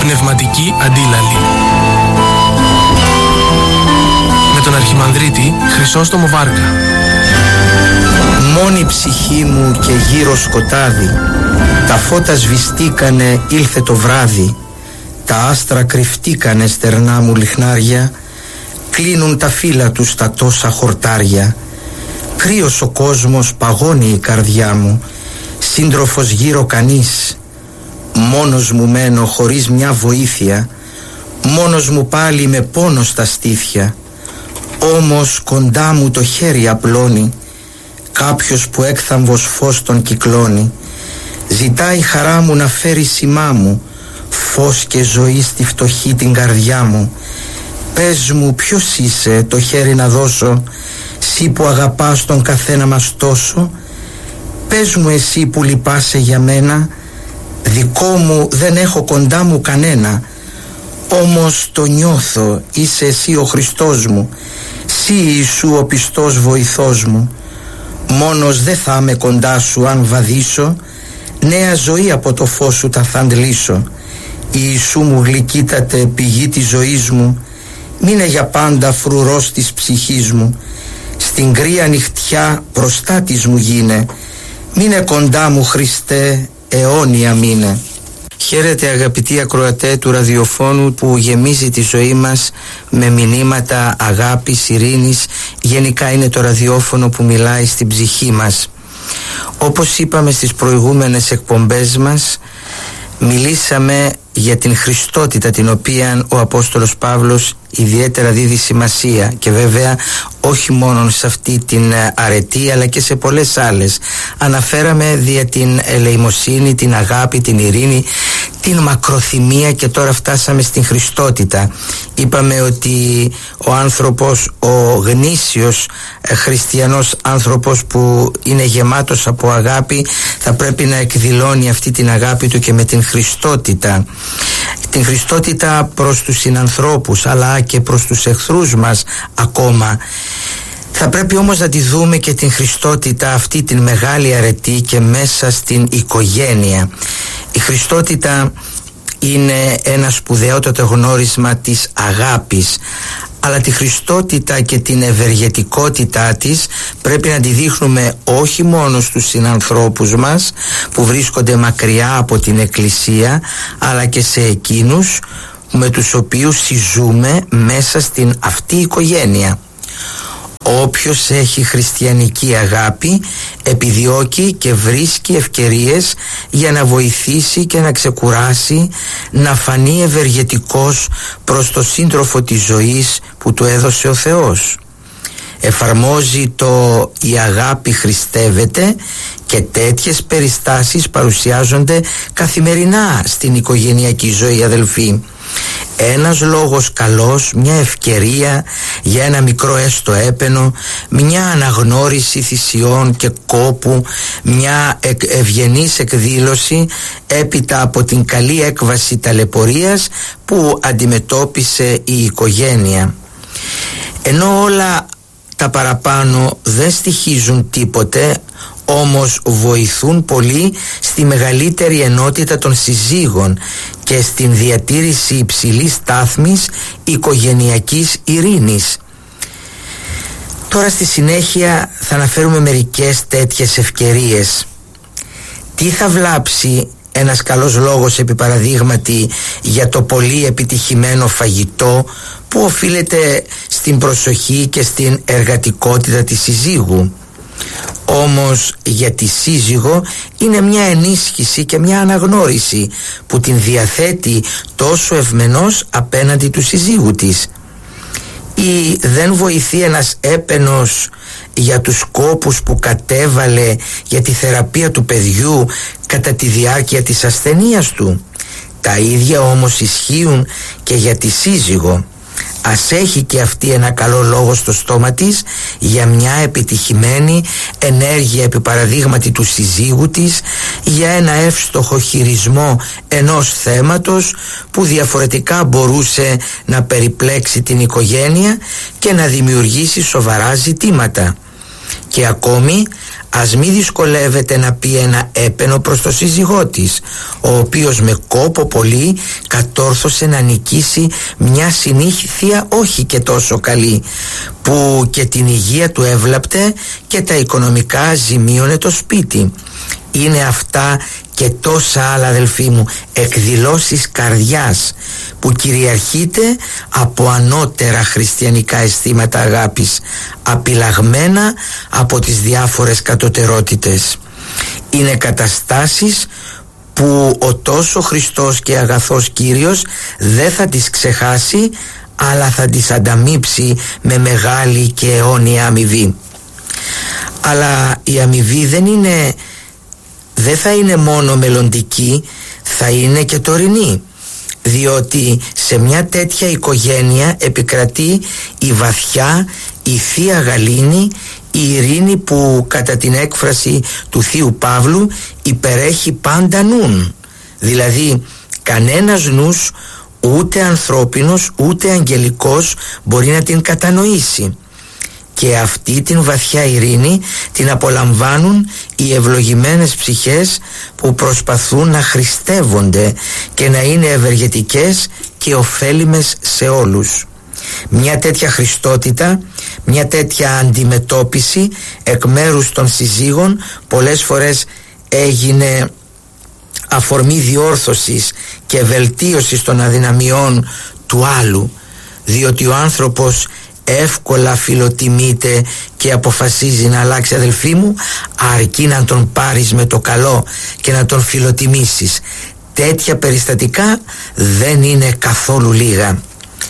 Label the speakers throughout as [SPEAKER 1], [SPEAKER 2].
[SPEAKER 1] Πνευματική αντίλαλη. Με τον Αρχιμανδρίτη Χρυσόστομο Βάρκα.
[SPEAKER 2] Μόνη ψυχή μου και γύρω σκοτάδι, τα φώτα σβηστήκανε, ήλθε το βράδυ, τα άστρα κρυφτήκανε στερνά μου λιχνάρια, κλείνουν τα φύλλα τους τα τόσα χορτάρια. Κρύος ο κόσμος, παγώνει η καρδιά μου, σύντροφος γύρω κανείς. Μόνος μου μένω χωρίς μια βοήθεια, μόνος μου πάλι με πόνο στα στήθια. Όμως κοντά μου το χέρι απλώνει κάποιος που έκθαμβος φως τον κυκλώνει. Ζητάει χαρά μου να φέρει σημά μου, φως και ζωή στη φτωχή την καρδιά μου. Πες μου ποιος είσαι, το χέρι να δώσω, σύ που αγαπάς τον καθένα μας τόσο. Πες μου εσύ που λυπάσαι για μένα, δικό μου δεν έχω κοντά μου κανένα. Όμως το νιώθω, είσαι εσύ ο Χριστός μου, σύ Ιησού ο πιστός βοηθός μου. Μόνος δεν θα είμαι κοντά σου αν βαδίσω, νέα ζωή από το φως σου τα θα αντλήσω. Ιησού μου γλυκύτατε πηγή της ζωής μου, μείνε για πάντα φρουρός της ψυχής μου. Στην κρύα νυχτιά προστάτης μου γίνε, μείνε κοντά μου Χριστέ, αιώνια μείνε. Χαίρετε αγαπητοί ακροατέ του ραδιοφώνου που γεμίζει τη ζωή μας με μηνύματα αγάπης, ειρήνης. Γενικά είναι το ραδιόφωνο που μιλάει στην ψυχή μας. Όπως είπαμε στις προηγούμενες εκπομπές μας, μιλήσαμε για την Χριστότητα, την οποία ο Απόστολος Παύλος ιδιαίτερα δίδει σημασία, και βέβαια όχι μόνο σε αυτή την αρετή αλλά και σε πολλές άλλες. Αναφέραμε δια την ελεημοσύνη, την αγάπη, την ειρήνη, την μακροθυμία, και τώρα φτάσαμε στην Χριστότητα. Είπαμε ότι ο άνθρωπος, ο γνήσιος χριστιανός άνθρωπος που είναι γεμάτος από αγάπη, θα πρέπει να εκδηλώνει αυτή την αγάπη του και με την Χριστότητα. Την Χριστότητα προς τους συνανθρώπους αλλά και προς τους εχθρούς μας ακόμα. Θα πρέπει όμως να τη δούμε και την Χριστότητα αυτή, την μεγάλη αρετή, και μέσα στην οικογένεια. Η Χριστότητα είναι ένα σπουδαιότατο γνώρισμα της αγάπης, αλλά τη Χριστότητα και την ευεργετικότητά της πρέπει να τη δείχνουμε όχι μόνο στους συνανθρώπους μας που βρίσκονται μακριά από την Εκκλησία, αλλά και σε εκείνους με τους οποίους συζούμε μέσα στην αυτή οικογένεια. Όποιος έχει χριστιανική αγάπη επιδιώκει και βρίσκει ευκαιρίες για να βοηθήσει και να ξεκουράσει, να φανεί ευεργετικός προς το σύντροφο της ζωής που του έδωσε ο Θεός. Εφαρμόζει το «η αγάπη χριστεύεται», και τέτοιες περιστάσεις παρουσιάζονται καθημερινά στην οικογενειακή ζωή, αδελφοί. Ένας λόγος καλός, μια ευκαιρία για ένα μικρό έστω έπαινο, μια αναγνώριση θυσιών και κόπου, μια ευγενής εκδήλωση έπειτα από την καλή έκβαση ταλαιπωρίας που αντιμετώπισε η οικογένεια. Ενώ όλα τα παραπάνω δεν στοιχίζουν τίποτε, όμως βοηθούν πολύ στη μεγαλύτερη ενότητα των συζύγων και στην διατήρηση υψηλής στάθμης οικογενειακής ειρήνης. Τώρα στη συνέχεια θα αναφέρουμε μερικές τέτοιες ευκαιρίες. Τι θα βλάψει ένας καλός λόγος, επί παραδείγματι, για το πολύ επιτυχημένο φαγητό που οφείλεται στην προσοχή και στην εργατικότητα της συζύγου? Όμως για τη σύζυγο είναι μια ενίσχυση και μια αναγνώριση που την διαθέτει τόσο ευμενώς απέναντι του συζύγου της. Ή δεν βοηθεί ένας έπαινος για τους κόπους που κατέβαλε για τη θεραπεία του παιδιού κατά τη διάρκεια της ασθενείας του? Τα ίδια όμως ισχύουν και για τη σύζυγο. Ας έχει και αυτή ένα καλό λόγο στο στόμα της για μια επιτυχημένη ενέργεια, επί παραδείγματι του συζύγου της, για ένα εύστοχο χειρισμό ενός θέματος που διαφορετικά μπορούσε να περιπλέξει την οικογένεια και να δημιουργήσει σοβαρά ζητήματα. Και ακόμη ας μη δυσκολεύεται να πει ένα έπαινο προς το σύζυγό της, ο οποίος με κόπο πολύ κατόρθωσε να νικήσει μια συνήθεια όχι και τόσο καλή, που και την υγεία του έβλαπτε και τα οικονομικά ζημίωνε το σπίτι. Είναι αυτά και τόσα άλλα, αδελφοί μου, εκδηλώσεις καρδιάς που κυριαρχείται από ανώτερα χριστιανικά αισθήματα αγάπης, απειλαγμένα από τις διάφορες κατωτερότητες. Είναι καταστάσεις που ο τόσο Χριστός και αγαθός Κύριος δεν θα τις ξεχάσει, αλλά θα τις ανταμείψει με μεγάλη και αιώνια αμοιβή. Αλλά η αμοιβή δεν θα είναι μόνο μελλοντική, θα είναι και τωρινή, διότι σε μια τέτοια οικογένεια επικρατεί η βαθιά, η Θεία Γαλήνη, η ειρήνη που κατά την έκφραση του Θείου Παύλου υπερέχει πάντα νουν. Δηλαδή κανένας νους, ούτε ανθρώπινος ούτε αγγελικός, μπορεί να την κατανοήσει. Και αυτή την βαθιά ειρήνη την απολαμβάνουν οι ευλογημένες ψυχές που προσπαθούν να χριστεύονται και να είναι ευεργετικές και ωφέλιμες σε όλους. Μια τέτοια χριστότητα, μια τέτοια αντιμετώπιση εκ μέρους των συζύγων πολλές φορές έγινε αφορμή διόρθωσης και βελτίωσης των αδυναμιών του άλλου, διότι ο άνθρωπος εύκολα φιλοτιμείται και αποφασίζει να αλλάξει, αδελφοί μου, αρκεί να τον πάρεις με το καλό και να τον φιλοτιμήσεις. Τέτοια περιστατικά δεν είναι καθόλου λίγα.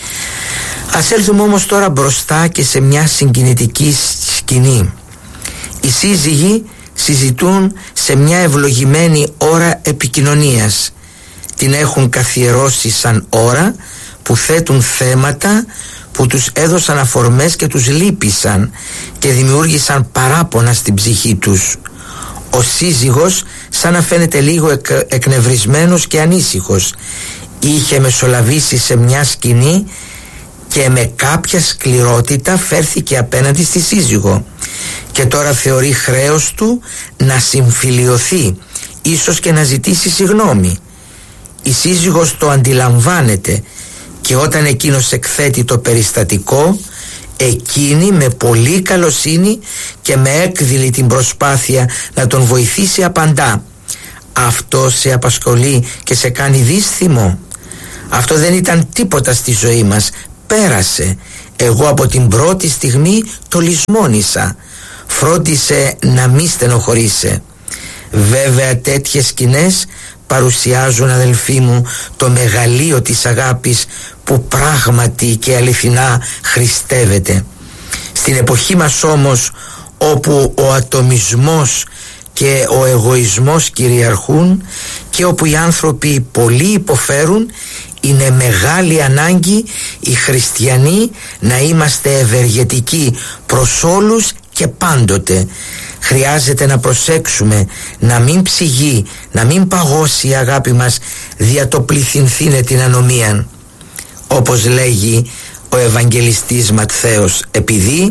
[SPEAKER 2] Ας έλθουμε όμως τώρα μπροστά και σε μια συγκινητική σκηνή. Οι σύζυγοι συζητούν σε μια ευλογημένη ώρα επικοινωνίας. Την έχουν καθιερώσει σαν ώρα που θέτουν θέματα που τους έδωσαν αφορμές και τους λύπησαν και δημιούργησαν παράπονα στην ψυχή τους. Ο σύζυγος, σαν να φαίνεται λίγο εκνευρισμένος και ανήσυχος, είχε μεσολαβήσει σε μια σκηνή και με κάποια σκληρότητα φέρθηκε απέναντι στη σύζυγο και τώρα θεωρεί χρέος του να συμφιλιωθεί, ίσως και να ζητήσει συγγνώμη. Η σύζυγος το αντιλαμβάνεται και όταν εκείνος εκθέτει το περιστατικό, εκείνη με πολύ καλοσύνη και με έκδηλη την προσπάθεια να τον βοηθήσει απαντά: αυτό σε απασχολεί και σε κάνει δύσθυμο? Αυτό δεν ήταν τίποτα στη ζωή μας, πέρασε. Εγώ από την πρώτη στιγμή το λησμόνησα. Φρόντισε να μη στενοχωρήσει. Βέβαια τέτοιες σκηνές παρουσιάζουν, αδελφοί μου, το μεγαλείο της αγάπης που πράγματι και αληθινά χριστεύεται. Στην εποχή μας όμως, όπου ο ατομισμός και ο εγωισμός κυριαρχούν και όπου οι άνθρωποι πολύ υποφέρουν, είναι μεγάλη ανάγκη οι χριστιανοί να είμαστε ευεργετικοί προς όλους και πάντοτε. Χρειάζεται να προσέξουμε να μην ψυγεί, να μην παγώσει η αγάπη μας δια το πληθυνθήνε την ανομίαν. Όπως λέγει ο Ευαγγελιστής Ματθαίος, επειδή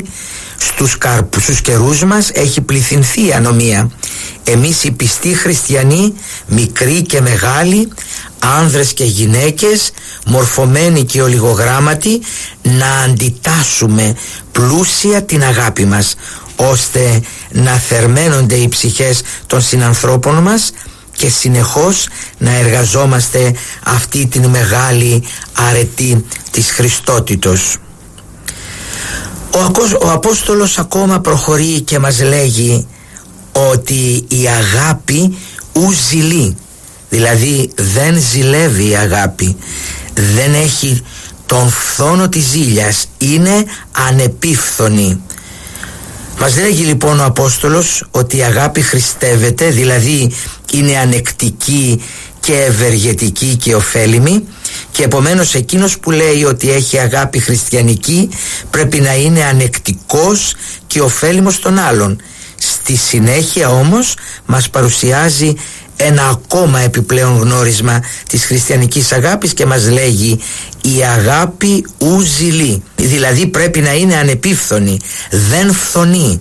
[SPEAKER 2] στους καιρούς μας έχει πληθυνθεί η ανομία, εμείς οι πιστοί χριστιανοί, μικροί και μεγάλοι, άνδρες και γυναίκες, μορφωμένοι και ολιγογράμματοι, να αντιτάσσουμε πλούσια την αγάπη μας, ώστε να θερμαίνονται οι ψυχές των συνανθρώπων μας και συνεχώς να εργαζόμαστε αυτή την μεγάλη αρετή της Χριστότητος. Ο Απόστολος ακόμα προχωρεί και μας λέγει ότι η αγάπη ου ζηλεί, δηλαδή δεν ζηλεύει η αγάπη, δεν έχει τον φθόνο της ζήλιας, είναι ανεπίφθονη. Μας λέγει λοιπόν ο Απόστολος ότι η αγάπη χριστεύεται, δηλαδή είναι ανεκτική και ευεργετική και ωφέλιμη, και επομένως εκείνος που λέει ότι έχει αγάπη χριστιανική πρέπει να είναι ανεκτικός και ωφέλιμος στον άλλον. Στη συνέχεια όμως μας παρουσιάζει ένα ακόμα επιπλέον γνώρισμα της χριστιανικής αγάπης και μας λέγει η αγάπη ου ζηλεί, δηλαδή πρέπει να είναι ανεπίφθονη, δεν φθονεί.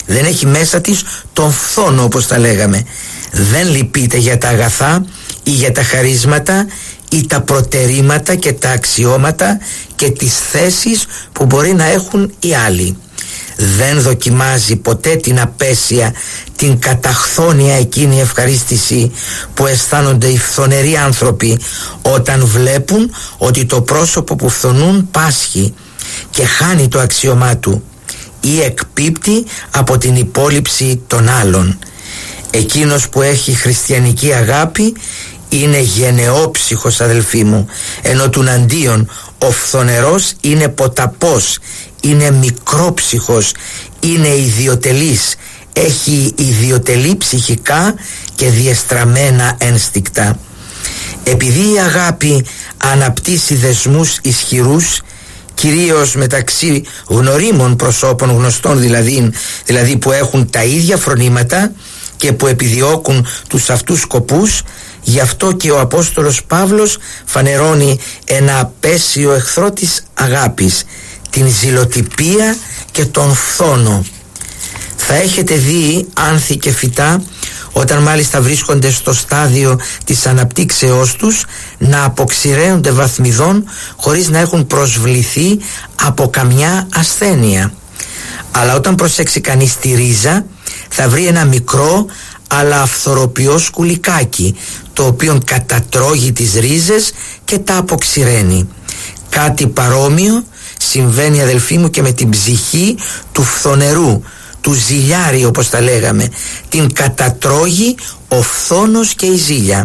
[SPEAKER 2] Δεν έχει μέσα της τον φθόνο, όπως τα λέγαμε. Δεν λυπείται για τα αγαθά ή για τα χαρίσματα ή τα προτερήματα και τα αξιώματα και τις θέσεις που μπορεί να έχουν οι άλλοι. Δεν δοκιμάζει ποτέ την απέσια, την καταχθόνια εκείνη ευχαρίστηση που αισθάνονται οι φθονεροί άνθρωποι όταν βλέπουν ότι το πρόσωπο που φθονούν πάσχει και χάνει το αξιωμά του ή εκπίπτει από την υπόλοιψη των άλλων. Εκείνος που έχει χριστιανική αγάπη είναι γενναιόψυχος, αδελφοί μου, ενώ τουναντίον ο φθονερός είναι ποταπός, είναι μικρόψυχος, είναι ιδιοτελής, έχει ιδιοτελή ψυχικά και διεστραμμένα ένστικτα. Επειδή η αγάπη αναπτύσσει δεσμούς ισχυρούς, κυρίως μεταξύ γνωρίμων προσώπων, γνωστών δηλαδή που έχουν τα ίδια φρονήματα και που επιδιώκουν τους αυτούς σκοπούς, γι' αυτό και ο Απόστολος Παύλος φανερώνει ένα απέσιο εχθρό της αγάπης, την ζηλοτυπία και τον φθόνο. Θα έχετε δει άνθη και φυτά, όταν μάλιστα βρίσκονται στο στάδιο της αναπτύξεώς τους, να αποξηραίνονται βαθμιδών χωρίς να έχουν προσβληθεί από καμιά ασθένεια. Αλλά όταν προσέξει κανείς τη ρίζα, θα βρει ένα μικρό αλλά αυθοροποιό σκουλικάκι, το οποίο κατατρώγει τις ρίζες και τα αποξηραίνει. Κάτι παρόμοιο συμβαίνει, αδελφοί μου, και με την ψυχή του φθονερού, του ζηλιάρη, όπως τα λέγαμε. Την κατατρώγει ο φθόνος και η ζήλια.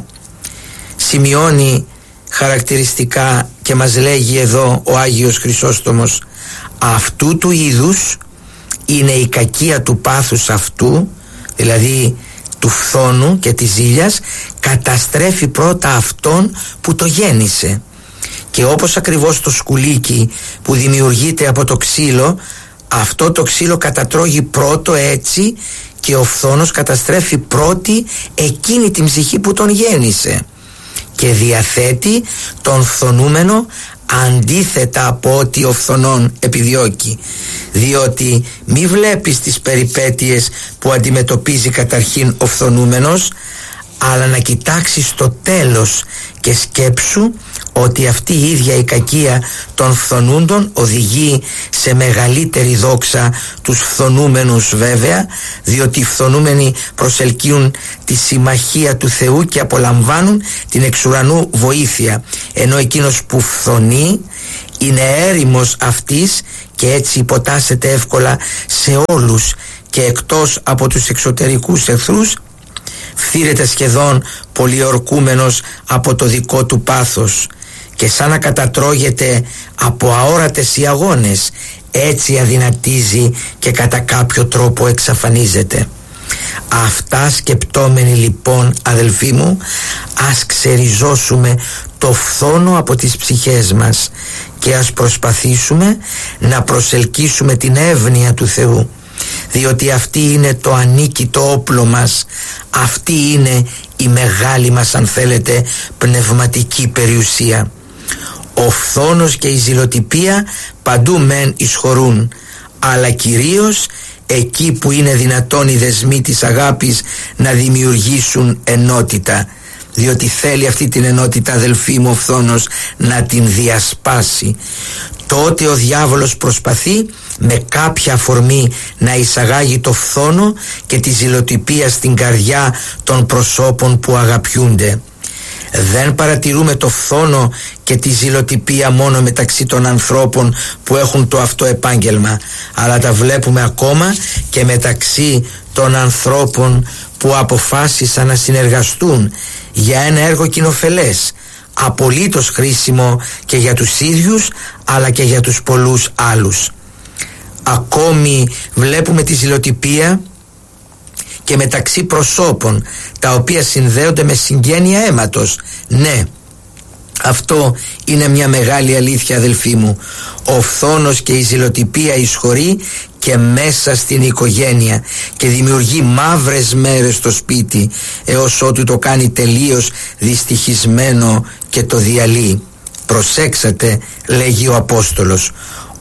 [SPEAKER 2] Σημειώνει χαρακτηριστικά και μας λέγει εδώ ο Άγιος Χρυσόστομος: αυτού του είδους είναι η κακία του πάθους αυτού, δηλαδή του φθόνου και της ζήλιας, καταστρέφει πρώτα αυτόν που το γέννησε. Και όπως ακριβώς το σκουλίκι που δημιουργείται από το ξύλο, αυτό το ξύλο κατατρώγει πρώτο, έτσι και ο φθόνος καταστρέφει πρώτη εκείνη την ψυχή που τον γέννησε και διαθέτει τον φθονούμενο αντίθετα από ό,τι ο φθονών επιδιώκει. Διότι μη βλέπεις τις περιπέτειες που αντιμετωπίζει καταρχήν ο φθονούμενος, αλλά να κοιτάξεις το τέλος και σκέψου ότι αυτή η ίδια η κακία των φθονούντων οδηγεί σε μεγαλύτερη δόξα τους φθονούμενους, βέβαια, διότι οι φθονούμενοι προσελκύουν τη συμμαχία του Θεού και απολαμβάνουν την εξουρανού βοήθεια, ενώ εκείνος που φθονεί είναι έρημος αυτής και έτσι υποτάσσεται εύκολα σε όλους και εκτός από τους εξωτερικούς εχθρούς φθήρεται σχεδόν πολιορκούμενος από το δικό του πάθος και σαν να κατατρώγεται από αόρατες οι αγώνες, έτσι αδυνατίζει και κατά κάποιο τρόπο εξαφανίζεται. Αυτά σκεπτόμενοι λοιπόν, αδελφοί μου, ας ξεριζώσουμε το φθόνο από τις ψυχές μας και ας προσπαθήσουμε να προσελκύσουμε την εύνοια του Θεού, διότι αυτή είναι το ανίκητο όπλο μας, αυτή είναι η μεγάλη μας, αν θέλετε, πνευματική περιουσία. Ο φθόνος και η ζηλοτυπία παντού μεν εισχωρούν, αλλά κυρίως εκεί που είναι δυνατόν οι δεσμοί της αγάπης να δημιουργήσουν ενότητα, διότι θέλει αυτή την ενότητα, αδελφοί μου, ο φθόνος να την διασπάσει. Τότε ο διάβολος προσπαθεί με κάποια αφορμή να εισαγάγει το φθόνο και τη ζηλοτυπία στην καρδιά των προσώπων που αγαπιούνται. Δεν παρατηρούμε το φθόνο και τη ζηλοτυπία μόνο μεταξύ των ανθρώπων που έχουν το αυτό επάγγελμα, αλλά τα βλέπουμε ακόμα και μεταξύ των ανθρώπων που αποφάσισαν να συνεργαστούν για ένα έργο κοινοφελές, απολύτως χρήσιμο και για τους ίδιους αλλά και για τους πολλούς άλλους. Ακόμη βλέπουμε τη ζηλοτυπία και μεταξύ προσώπων τα οποία συνδέονται με συγγένεια αίματος. Ναι, αυτό είναι μια μεγάλη αλήθεια, αδελφοί μου. Ο φθόνος και η ζηλοτυπία εισχωρεί και μέσα στην οικογένεια και δημιουργεί μαύρες μέρες στο σπίτι, έως ότου το κάνει τελείως δυστυχισμένο και το διαλύει. Προσέξατε, λέγει ο Απόστολος,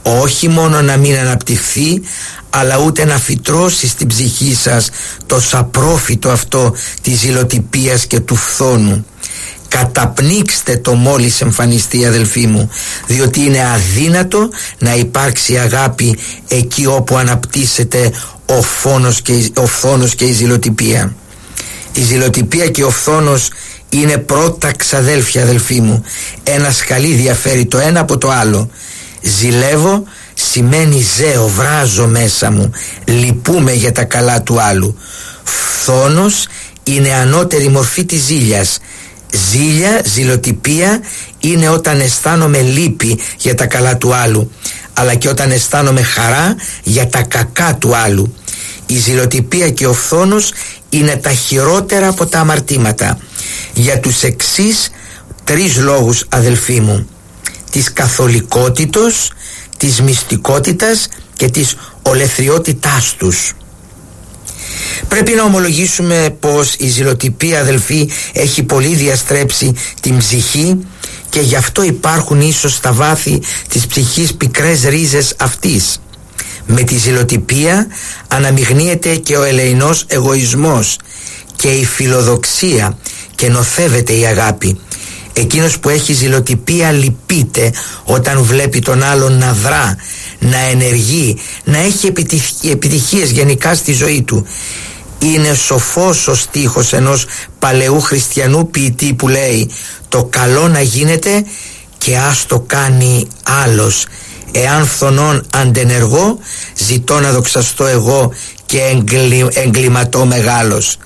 [SPEAKER 2] όχι μόνο να μην αναπτυχθεί, αλλά ούτε να φυτρώσει στην ψυχή σας το σαπρόφυτο αυτό της ζηλοτυπίας και του φθόνου. Καταπνίξτε το μόλις εμφανιστεί, αδελφοί μου, διότι είναι αδύνατο να υπάρξει αγάπη εκεί όπου αναπτύσσεται ο φθόνος και η ζηλοτυπία. Η ζηλοτυπία και ο φθόνος είναι πρώτα ξαδέλφια, αδελφοί μου. Ένα σκαλί διαφέρει το ένα από το άλλο. Ζηλεύω σημαίνει ζέω, βράζω μέσα μου, λυπούμε για τα καλά του άλλου. Φθόνος είναι ανώτερη μορφή της ζήλιας. Ζήλια, ζηλοτυπία είναι όταν αισθάνομαι λύπη για τα καλά του άλλου, αλλά και όταν αισθάνομαι χαρά για τα κακά του άλλου. Η ζηλοτυπία και ο φθόνος είναι τα χειρότερα από τα αμαρτήματα. Για τους εξής 3 λόγους, αδελφοί μου: της καθολικότητος, της μυστικότητας και της ολεθριότητάς τους. Πρέπει να ομολογήσουμε πως η ζηλοτυπία, αδελφοί, έχει πολύ διαστρέψει την ψυχή και γι' αυτό υπάρχουν ίσως στα βάθη της ψυχής πικρές ρίζες αυτής. Με τη ζηλοτυπία αναμειγνύεται και ο ελεεινός εγωισμός και η φιλοδοξία και νοθεύεται η αγάπη. Εκείνος που έχει ζηλοτυπία λυπείται όταν βλέπει τον άλλον να δρά, να ενεργεί, να έχει επιτυχίες γενικά στη ζωή του. Είναι σοφός ο στίχος ενός παλαιού χριστιανού ποιητή που λέει: το καλό να γίνεται και ας το κάνει άλλος. Εάν φθονών αντενεργώ, ζητώ να δοξαστώ εγώ και εγκληματώ μεγάλος.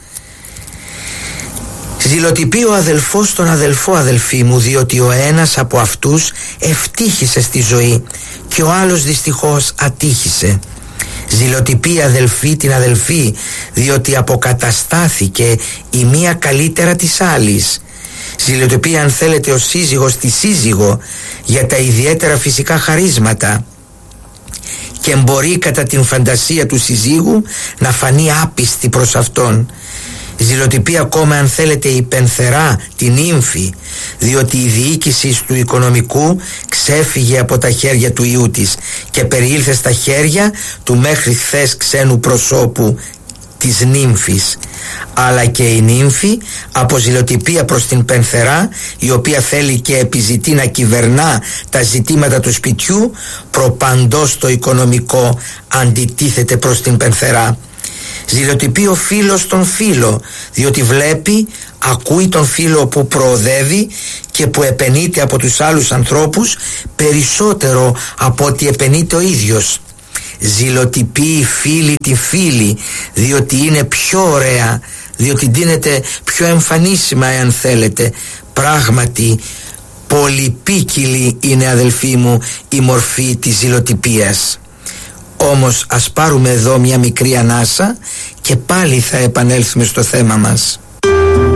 [SPEAKER 2] Ζηλοτυπεί ο αδελφός τον αδελφό, αδελφοί μου, διότι ο ένας από αυτούς ευτύχησε στη ζωή και ο άλλος δυστυχώς ατύχησε. Ζηλοτυπεί αδελφή την αδελφή, διότι αποκαταστάθηκε η μία καλύτερα της άλλης. Ζηλοτυπεί, αν θέλετε, ο σύζυγος τη σύζυγο για τα ιδιαίτερα φυσικά χαρίσματα και μπορεί κατά την φαντασία του συζύγου να φανεί άπιστη προς αυτόν. Ζηλοτυπεί ακόμα, αν θέλετε, η πενθερά, την ύμφη, διότι η διοίκηση του οικονομικού ξέφυγε από τα χέρια του ιού της και περιήλθε στα χέρια του μέχρι χθες ξένου προσώπου, της νύμφης. Αλλά και η νύμφη από ζηλοτυπία προς την πενθερά, η οποία θέλει και επιζητεί να κυβερνά τα ζητήματα του σπιτιού, προπαντός το οικονομικό αντιτίθεται προς την πενθερά. Ζηλοτυπεί ο φίλος τον φίλο, διότι βλέπει, ακούει τον φίλο που προοδεύει και που επενείται από τους άλλους ανθρώπους περισσότερο από ότι επενείται ο ίδιος. Ζηλοτυπεί η φίλη τη φίλη, διότι είναι πιο ωραία, διότι δίνεται πιο εμφανίσιμα, εάν θέλετε. Πράγματι πολυπίκυλη είναι, αδελφοί μου, η μορφή της ζηλοτυπίας. Όμως ας πάρουμε εδώ μια μικρή ανάσα και πάλι θα επανέλθουμε στο θέμα μας.